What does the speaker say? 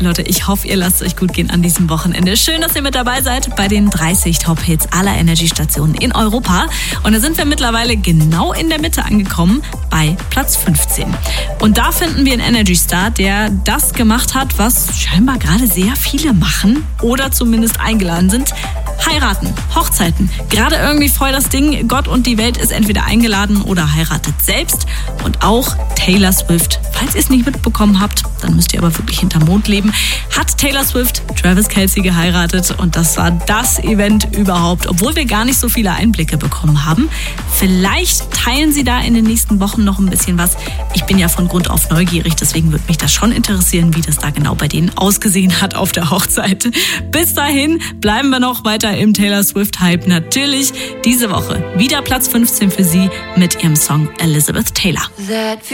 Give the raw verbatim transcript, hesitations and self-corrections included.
Leute, ich hoffe, ihr lasst es euch gut gehen an diesem Wochenende. Schön, dass ihr mit dabei seid bei den dreißig Top-Hits aller Energy-Stationen in Europa. Und da sind wir mittlerweile genau in der Mitte angekommen, bei Platz fünfzehn. Und da finden wir einen Energy-Star, der das gemacht hat, was scheinbar gerade sehr viele machen oder zumindest eingeladen sind. Heiraten, Hochzeiten, gerade irgendwie voll das Ding. Gott und die Welt ist entweder eingeladen oder heiratet selbst. Und auch Taylor Swift, falls ihr es nicht mitbekommen habt, dann müsst ihr aber wirklich hinterm Mond leben, hat Taylor Swift Travis Kelce geheiratet und das war das Event überhaupt, obwohl wir gar nicht so viele Einblicke bekommen haben. Vielleicht teilen sie da in den nächsten Wochen noch ein bisschen was. Ich bin ja von Grund auf neugierig, deswegen würde mich das schon interessieren, wie das da genau bei denen ausgesehen hat auf der Hochzeit. Bis dahin bleiben wir noch weiter im Taylor Swift-Hype. Natürlich diese Woche wieder Platz fünfzehn für sie mit ihrem Song Elizabeth Taylor.